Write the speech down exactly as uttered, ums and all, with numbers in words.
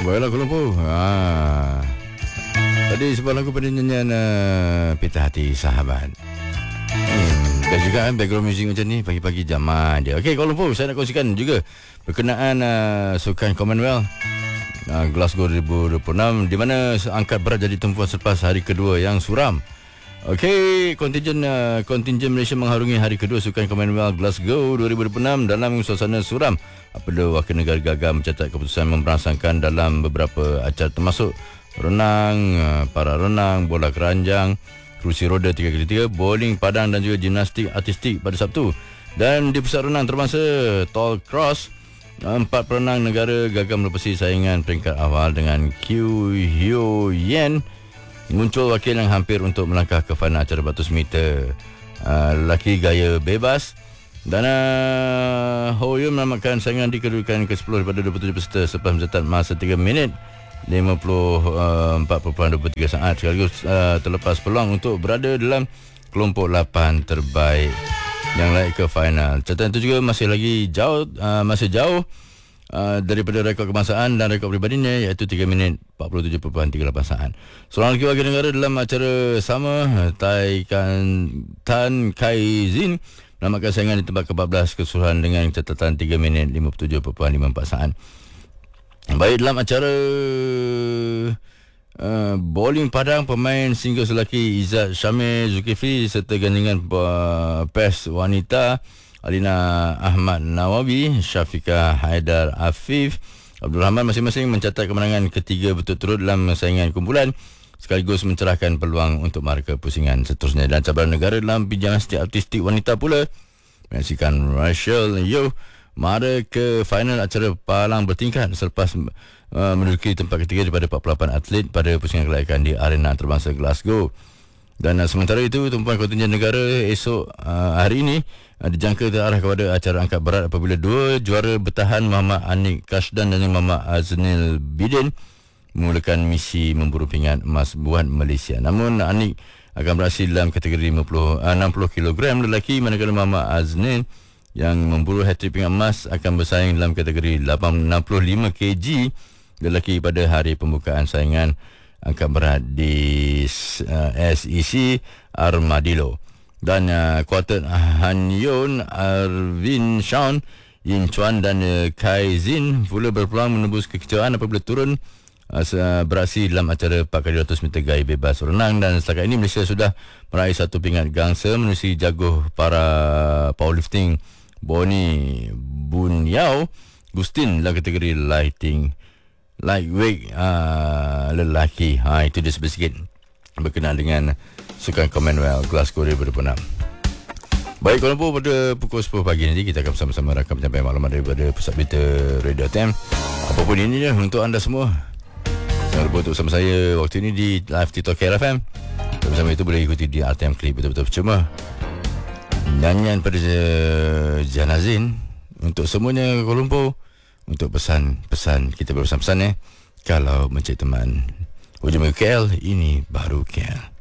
Baiklah Kuala Lumpur. Ha. Tadi sebuah lagu pada nyanyian uh, Pita Hati Sahabat. Hmm, dan juga kan background music macam ni pagi-pagi zaman dia. Okey Kuala Lumpur, saya nak kongsikan juga berkenaan uh, Sukan Commonwealth uh, Glasgow dua ribu dua puluh enam, di mana angkat berat jadi tumpuan selepas hari kedua yang suram. Okey, kontingen uh, kontingen Malaysia mengharungi hari kedua Sukan Commonwealth Glasgow dua ribu dua puluh enam dalam suasana suram apabila wakil negara gagal mencatat keputusan memberangsangkan dalam beberapa acara termasuk renang, uh, para renang, bola keranjang, kerusi roda tiga kali tiga, bowling padang dan juga gimnastik artistik pada Sabtu. Dan di pusat renang terbangsa Tall Cross, empat perenang negara gagal melepasi saingan peringkat awal dengan Q Hyo Yen. Muncul wakil yang hampir untuk melangkah ke final acara beratus meter uh, lelaki gaya bebas. Dan uh, Ho Yun menamatkan saingan di kedudukan ke sepuluh daripada dua puluh tujuh peserta selepas mencatat masa tiga minit lima puluh empat perpuluhan dua puluh tiga saat, sekaligus uh, terlepas peluang untuk berada dalam kelompok lapan terbaik yang layak ke final. Catatan itu juga masih lagi jauh uh, masih jauh uh, daripada rekod kebangsaan dan rekod peribadinya, iaitu tiga minit empat puluh tujuh perpuluhan tiga lapan saat. Seorang lelaki wakil negara dalam acara sama, Tai Kan Tan Kai Zin, menamatkan saingan di tempat ke empat belas keseluruhan dengan catatan tiga minit lima puluh tujuh perpuluhan lima empat saat. Baik, dalam acara uh, bowling padang, pemain singles lelaki Izzat Syamil Zulkifli serta gandingan uh, pes wanita Alina Ahmad Nawawi, Syafiqah Haidar Afif, Abdul Rahman masing-masing mencatat kemenangan ketiga berturut-turut dalam saingan kumpulan, sekaligus mencerahkan peluang untuk markah pusingan seterusnya. Dan cabaran negara dalam gimnastik artistik wanita pula menyaksikan Rachel Yeoh mara ke final acara palang bertingkat selepas uh, menduduki tempat ketiga daripada empat puluh lapan atlet pada pusingan kelayakan di arena terbangsa Glasgow. Dan uh, sementara itu, tumpuan kontingen negara esok uh, hari ini uh, dijangka terarah kepada acara angkat berat apabila dua juara bertahan Muhammad Anik Kashdan dan Muhammad Aznil Bidin memulakan misi memburu pingat emas buat Malaysia. Namun Anik akan berhasil dalam kategori lima puluh, enam puluh kilogram lelaki, manakala Muhammad Aznil yang memburu hat-trick pingat emas akan bersaing dalam kategori enam puluh lima kilogram lelaki pada hari pembukaan saingan angkat berat di uh, S E C Armadillo. Dan uh, kuartet Han Yun, Arvin Shawn, Yin Chuan dan uh, Kai Zin pula berpeluang menembus kekecewaan apabila turun uh, beraksi dalam acara empat kali seratus meter gaya bebas renang. Dan setakat ini Malaysia sudah meraih satu pingat gangsa menerusi jaguh para powerlifting Boni Bunyao Gustin dalam kategori lighting lightweight uh, lelaki. Ha, itu dia sedikit berkenaan dengan Sukan Commonwealth Glasgow dua ribu dua puluh enam. Baik Kuala Lumpur, pada pukul sepuluh pagi nanti kita akan bersama-sama rakam sampai maklumat daripada Pusat Berita Radio T M. Apapun ini je untuk anda semua. Jangan lupa untuk bersama saya waktu ini di live TikTok K L F M. Bersama itu boleh ikuti di R T M Clip betul-betul percuma. Nyanyian pada Janazin untuk semuanya Kuala Lumpur, untuk pesan-pesan kita berpesan-pesan eh. Kalau mencari teman hujung K L, ini baru K L.